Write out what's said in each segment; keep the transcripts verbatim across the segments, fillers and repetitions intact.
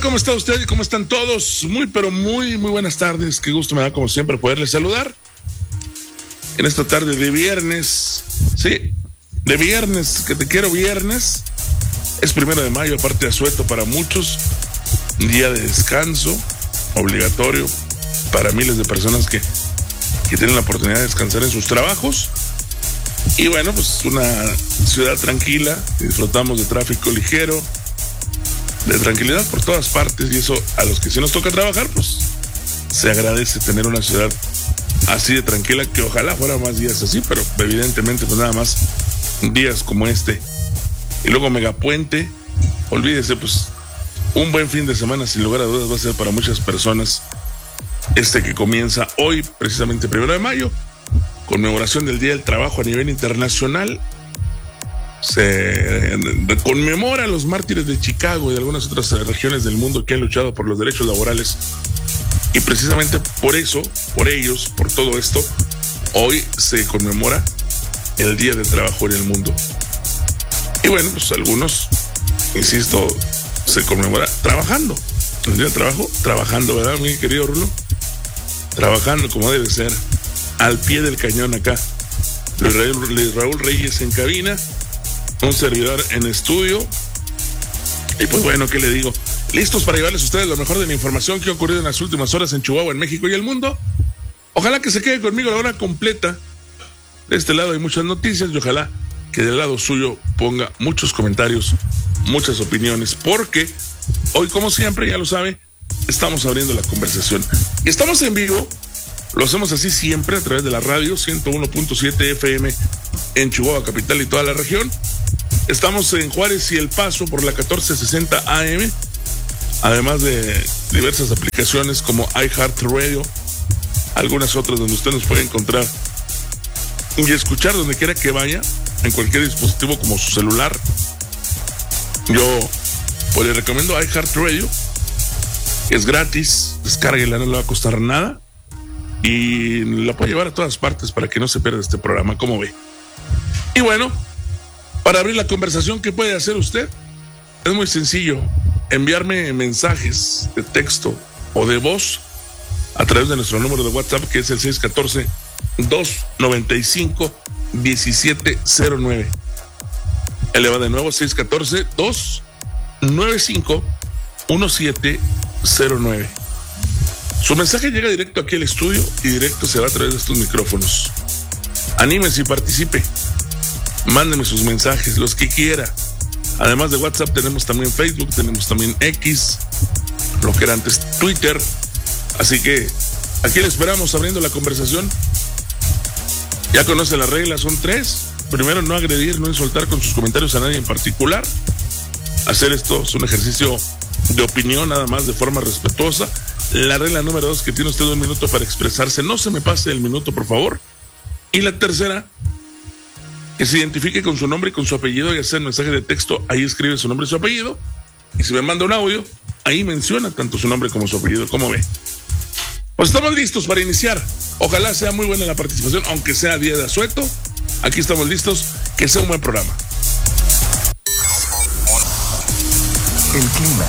¿Cómo está usted y cómo están todos? Muy, pero muy, muy buenas tardes. Qué gusto me da, como siempre, poderles saludar en esta tarde de viernes. Sí, de viernes, que te quiero viernes. Es primero de mayo, aparte de asueto para muchos. Día de descanso, obligatorio para miles de personas que, que tienen la oportunidad de descansar en sus trabajos. Y bueno, pues una ciudad tranquila, disfrutamos de tráfico ligero, de tranquilidad por todas partes, y eso a los que sí nos toca trabajar, pues se agradece tener una ciudad así de tranquila, que ojalá fuera más días así, pero evidentemente pues nada más días como este. Y luego megapuente, olvídese, pues un buen fin de semana sin lugar a dudas va a ser para muchas personas este que comienza hoy, precisamente primero de mayo, conmemoración del Día del Trabajo a nivel internacional. Se conmemora a los mártires de Chicago y de algunas otras regiones del mundo que han luchado por los derechos laborales, y precisamente por eso, por ellos, por todo esto, hoy se conmemora el Día del Trabajo en el mundo. Y bueno, pues algunos, insisto, se conmemora trabajando. El Día del Trabajo, trabajando, ¿verdad, mi querido Rulo? Trabajando como debe ser, al pie del cañón acá. Luis Raúl Reyes en cabina, un servidor en estudio. Y pues bueno, ¿qué le digo? Listos para llevarles a ustedes lo mejor de la información que ha ocurrido en las últimas horas en Chihuahua, en México y el mundo. Ojalá que se quede conmigo la hora completa. De este lado hay muchas noticias y ojalá que del lado suyo ponga muchos comentarios, muchas opiniones, porque hoy, como siempre, ya lo sabe, estamos abriendo la conversación. Y estamos en vivo, lo hacemos así siempre a través de la radio ciento uno punto siete F M en Chihuahua capital y toda la región. Estamos en Juárez y El Paso por la catorce sesenta A M, además de diversas aplicaciones como iHeartRadio, algunas otras donde usted nos puede encontrar y escuchar donde quiera que vaya, en cualquier dispositivo como su celular. Yo pues le recomiendo iHeartRadio, es gratis, descárguela, no le va a costar nada y la puede llevar a todas partes para que no se pierda este programa, como ve. Y bueno, para abrir la conversación, ¿qué puede hacer usted? Es muy sencillo, enviarme mensajes de texto o de voz a través de nuestro número de WhatsApp, que es el seis uno cuatro, dos nueve cinco, uno siete cero nueve. Él le va de nuevo, seis uno cuatro, dos nueve cinco, uno siete cero nueve. Su mensaje llega directo aquí al estudio y directo se va a través de estos micrófonos. Anímese y participe. Mándeme sus mensajes, los que quiera. Además de WhatsApp, tenemos también Facebook, tenemos también X, lo que era antes Twitter. Así que aquí le esperamos abriendo la conversación. Ya conoce las reglas, son tres. Primero, no agredir, no insultar con sus comentarios a nadie en particular. Hacer esto es un ejercicio de opinión, nada más, de forma respetuosa. La regla número dos, que tiene usted un minuto para expresarse. No se me pase el minuto, por favor. Y la tercera, que se identifique con su nombre y con su apellido, y hacer mensaje de texto, ahí escribe su nombre y su apellido. Y si me manda un audio, ahí menciona tanto su nombre como su apellido, ¿cómo ve? Pues estamos listos para iniciar. Ojalá sea muy buena la participación, aunque sea día de asueto. Aquí estamos listos, que sea un buen programa. El clima.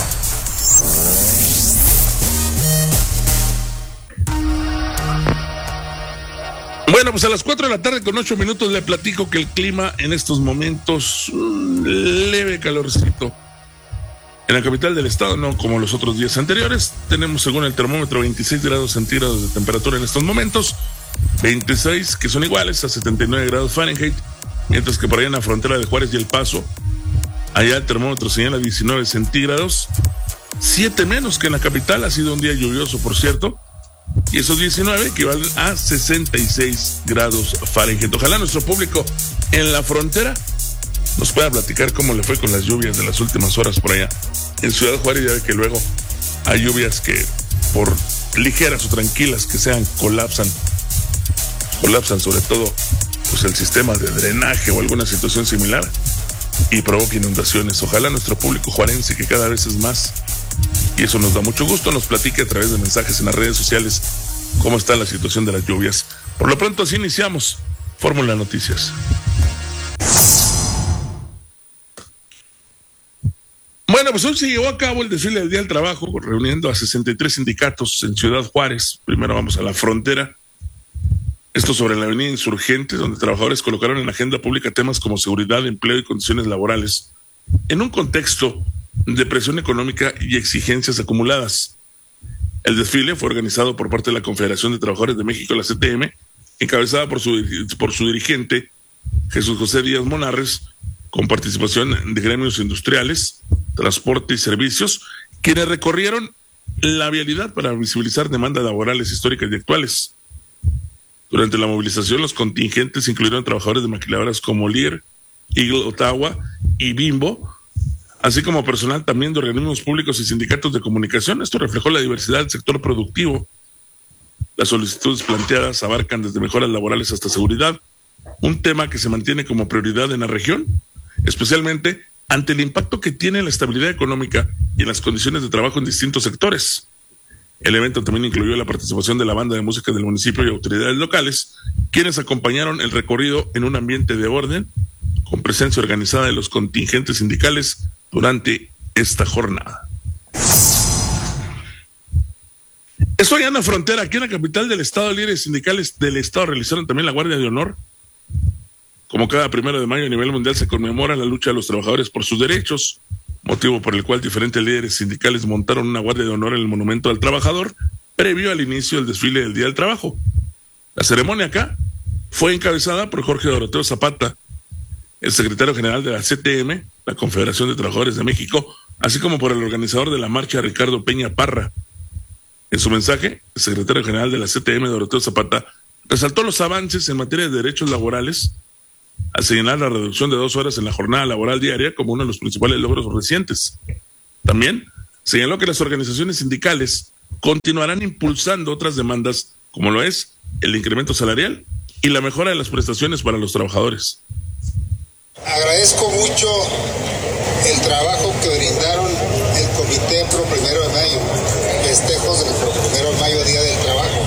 Bueno, pues a las cuatro de la tarde con ocho minutos le platico que el clima en estos momentos, un leve calorcito. En la capital del estado, no como los otros días anteriores, tenemos según el termómetro veintiséis grados centígrados de temperatura en estos momentos, veintiséis que son iguales a setenta y nueve grados Fahrenheit, mientras que por allá en la frontera de Juárez y El Paso, allá el termómetro señala diecinueve centígrados, siete menos que en la capital. Ha sido un día lluvioso, por cierto, y esos diecinueve equivalen a sesenta y seis grados Fahrenheit. Ojalá nuestro público en la frontera nos pueda platicar cómo le fue con las lluvias de las últimas horas por allá en Ciudad Juárez. Ya ve que luego hay lluvias que, por ligeras o tranquilas que sean, colapsan colapsan sobre todo pues el sistema de drenaje o alguna situación similar y provoca inundaciones. Ojalá nuestro público juarense, que cada vez es más, y eso nos da mucho gusto, nos platique a través de mensajes en las redes sociales cómo está la situación de las lluvias. Por lo pronto así iniciamos Fórmula Noticias. Bueno, Bueno, pues hoy se llevó a cabo el desfile del Día del Trabajo, reuniendo a sesenta y tres sindicatos en Ciudad Juárez. Primero vamos a la frontera. Esto sobre la avenida Insurgentes, donde trabajadores colocaron en la agenda pública temas como seguridad, empleo y condiciones laborales, en un contexto de presión económica y exigencias acumuladas. El desfile fue organizado por parte de la Confederación de Trabajadores de México, la C T M, encabezada por su, por su dirigente, Jesús José Díaz Monarres, con participación de gremios industriales, transporte y servicios, quienes recorrieron la vialidad para visibilizar demandas laborales históricas y actuales. Durante la movilización, los contingentes incluyeron trabajadores de maquiladoras como Lear, Eagle, Ottawa y Bimbo, así como personal también de organismos públicos y sindicatos de comunicación. Esto reflejó la diversidad del sector productivo. Las solicitudes planteadas abarcan desde mejoras laborales hasta seguridad, un tema que se mantiene como prioridad en la región, especialmente ante el impacto que tiene la estabilidad económica y las condiciones de trabajo en distintos sectores. El evento también incluyó la participación de la banda de música del municipio y autoridades locales, quienes acompañaron el recorrido en un ambiente de orden, con presencia organizada de los contingentes sindicales durante esta jornada. Esto allá en la frontera, aquí en la capital del estado, líderes sindicales del estado realizaron también la Guardia de Honor. Como cada primero de mayo a nivel mundial se conmemora la lucha de los trabajadores por sus derechos, motivo por el cual diferentes líderes sindicales montaron una guardia de honor en el Monumento al Trabajador previo al inicio del desfile del Día del Trabajo. La ceremonia acá fue encabezada por Jorge Doroteo Zapata, el secretario general de la C T M, la Confederación de Trabajadores de México, así como por el organizador de la marcha, Ricardo Peña Parra. En su mensaje, el secretario general de la C T M, Doroteo Zapata, resaltó los avances en materia de derechos laborales, al señalar la reducción de dos horas en la jornada laboral diaria como uno de los principales logros recientes. También señaló que las organizaciones sindicales continuarán impulsando otras demandas, como lo es el incremento salarial y la mejora de las prestaciones para los trabajadores. Agradezco mucho el trabajo que brindaron el Comité Pro Primero de Mayo, festejos del Pro Primero de Mayo, Día del Trabajo.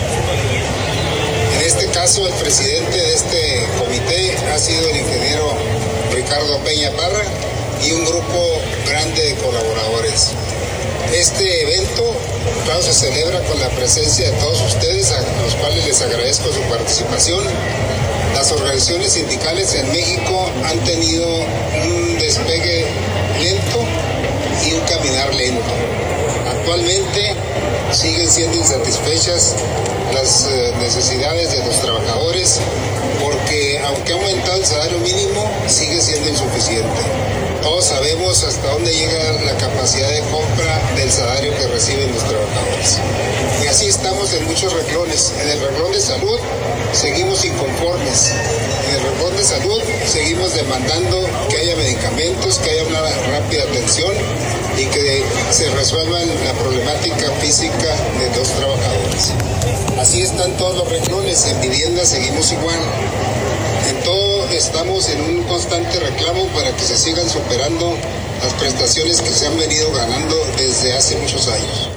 En este caso, el presidente de este comité ha sido el ingeniero Ricardo Peña Parra y un grupo grande de colaboradores. Este evento, claro, se celebra con la presencia de todos ustedes, a los cuales les agradezco su participación. Las organizaciones sindicales en México han tenido un despegue lento y un caminar lento. Actualmente siguen siendo insatisfechas las necesidades de los trabajadores porque aunque ha aumentado el salario mínimo, sigue siendo insuficiente. Todos sabemos hasta dónde llega la capacidad de compra del salario que reciben los trabajadores. Y así estamos en muchos renglones. En el renglón de salud seguimos inconformes. En el renglón de salud seguimos demandando que haya medicamentos, que haya una rápida atención y que se resuelva la problemática física de los trabajadores. Así están todos los renglones. En vivienda seguimos igual. En todo estamos en un constante reclamo para que se sigan superando las prestaciones que se han venido ganando desde hace muchos años.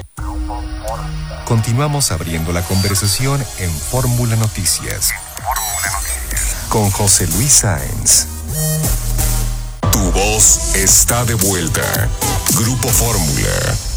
Continuamos abriendo la conversación en Fórmula Noticias con José Luis Sáenz. Tu voz está de vuelta. Grupo Fórmula.